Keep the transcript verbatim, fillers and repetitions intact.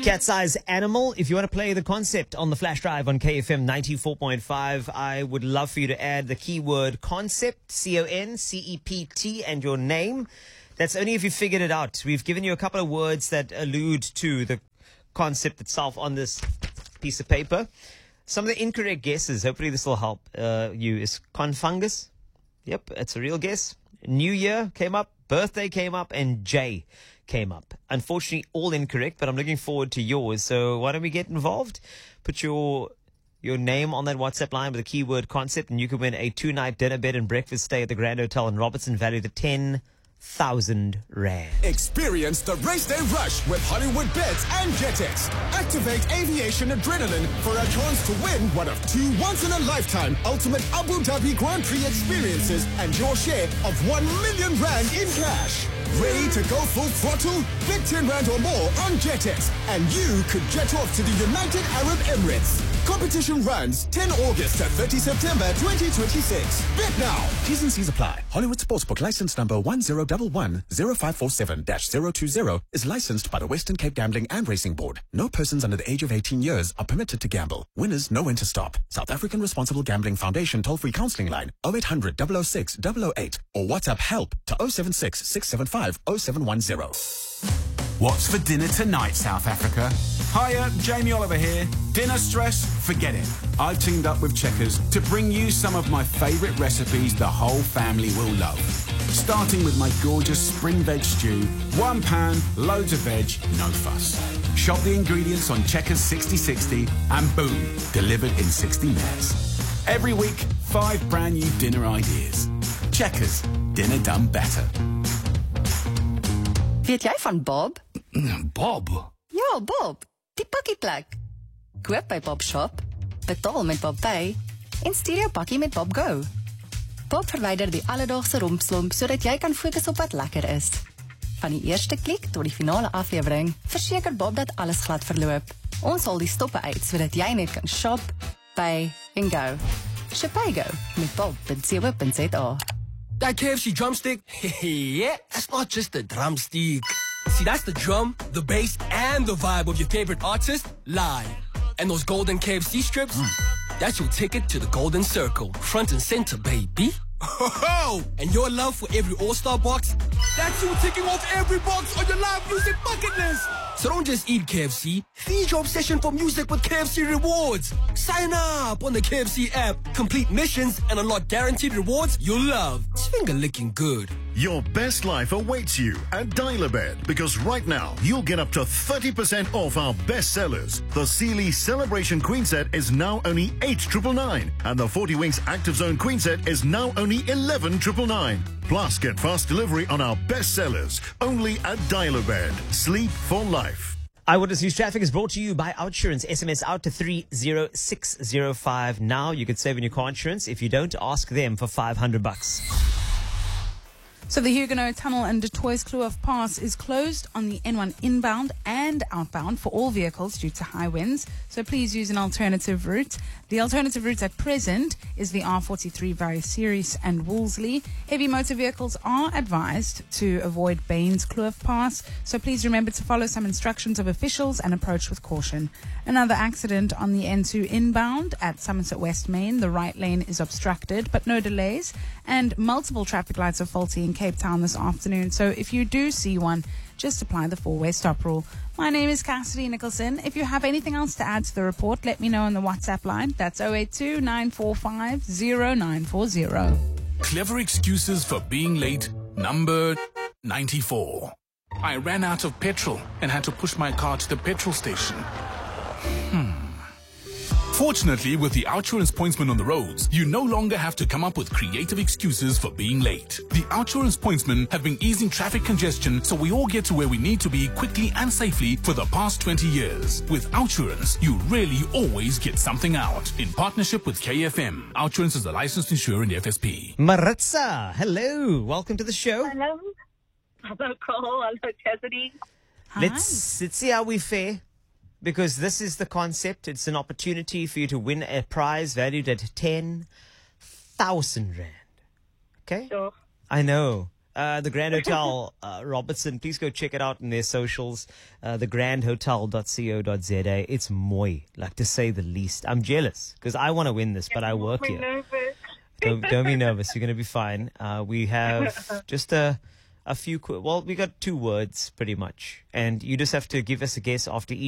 Cat Size Animal. If you want to play the concept on the flash drive on K F M ninety-four point five, I would love for you to add the keyword concept, C O N C E P T, and your name. That's only if you figured it out. We've given you a couple of words that allude to the concept itself on this piece of paper. Some of the incorrect guesses, hopefully this will help uh, you, is confungus. Yep, it's a real guess. New Year came up, birthday came up, and J came up. Unfortunately, all incorrect, but I'm looking forward to yours. So why don't we get involved? Put your your name on that WhatsApp line with the keyword concept, and you can win a two-night dinner, bed, and breakfast stay at the Grand Hotel in Robertson, valued at ten thousand rand. Experience the race day rush with Hollywood Bets and Jetex. Activate aviation adrenaline for a chance to win one of two once-in-a-lifetime ultimate Abu Dhabi Grand Prix experiences and your share of one million rand in cash. Ready to go full throttle? Bet ten rand or more on Jetex and you could jet off to the United Arab Emirates. Competition runs tenth August to thirtieth September twenty twenty-six. Bet now. T's and C's apply. Hollywood Sportsbook license number one zero one one zero five four seven dash zero two zero is licensed by the Western Cape Gambling and Racing Board. No persons under the age of eighteen years are permitted to gamble. Winners know when to stop. South African Responsible Gambling Foundation toll-free counseling line oh eight hundred, double oh six, double oh eight or WhatsApp help to oh seven six, six seven five, oh seven one zero. What's for dinner tonight, South Africa? Hiya, Jamie Oliver here. Dinner stress? Forget it. I've teamed up with Checkers to bring you some of my favourite recipes the whole family will love. Starting with my gorgeous spring veg stew. One pan, loads of veg, no fuss. Shop the ingredients on Checkers sixty sixty and boom, delivered in sixty minutes. Every week, five brand new dinner ideas. Checkers, dinner done better. Weet jy van Bob? Bob? Ja, Bob. Die pakkieplek. Koop by Bob Shop, betaal met Bob Pay en stuur jou pakkie met Bob Go. Bob verwyder die alledaagse rompslomp sodat jy kan fokus op wat lekker is. Van die eerste klik tot die finale aflewering, verseker Bob dat alles glad verloop. Ons haal die stoppe uit sodat jy net kan shop, pay en go. Shopay-Go met bob dot co dot za. That K F C drumstick? Yeah, that's not just a drumstick. See, that's the drum, the bass, and the vibe of your favorite artist live. And those golden K F C strips? Mm. That's your ticket to the Golden Circle. Front and center, baby. Ho-ho! And your love for every All-Star box? That's you ticking off every box on your live music bucket list. So don't just eat K F C. Feed your obsession for music with K F C rewards. Sign up on the K F C app. Complete missions and unlock guaranteed rewards you'll love. It's finger licking good. Your best life awaits you at Dial-A-Bed because right now you'll get up to thirty percent off our best sellers. The Sealy Celebration Queen Set is now only eight nine nine nine and the forty Winks Active Zone Queen Set is now only eleven nine nine nine. Plus, get fast delivery on our best sellers only at Dial-A-Bed. Sleep for life. Eyewitness News Traffic is brought to you by Outsurance. S M S out to three zero six zero five. Now you can save on your car insurance. If you don't, ask them for five hundred bucks. So the Huguenot Tunnel and Du Toit's Kloof Pass is closed on the N one inbound and outbound for all vehicles due to high winds. So please use an alternative route. The alternative route at present is the R forty-three via Ceres and Wolseley. Heavy motor vehicles are advised to avoid Baines Kloof Pass. So please remember to follow some instructions of officials and approach with caution. Another accident on the N two inbound at Somerset West Main. The right lane is obstructed, but no delays. And multiple traffic lights are faulty in Cape Town this afternoon. So if you do see one, just apply the four-way stop rule. My name is Cassidy Nicholson. If you have anything else to add to the report, let me know on the WhatsApp line. That's oh eight two, nine four five, oh nine four oh. Clever excuses for being late, number ninety-four. I ran out of petrol and had to push my car to the petrol station. Hmm. Fortunately, with the Outsurance pointsman on the roads, you no longer have to come up with creative excuses for being late. The Outsurance pointsmen have been easing traffic congestion so we all get to where we need to be quickly and safely for the past twenty years. With Outsurance, you really always get something out. In partnership with K F M, Outsurance is a licensed insurer in the F S P. Maritza, hello. Welcome to the show. Hello. Hello, Cole. Hello, Cassidy. Let's, let's see how we fare. Because this is the concept. It's an opportunity for you to win a prize valued at ten thousand rand. Okay? Sure. I know. Uh, the Grand Hotel, uh, Robertson. Please go check it out in their socials. Uh, the grand hotel dot co dot za. It's mooi, like to say the least. I'm jealous because I want to win this, but I work here. Nervous. Don't, don't be nervous. You're going to be fine. Uh, we have just a, a few, qu- well, we got two words pretty much. And you just have to give us a guess after each.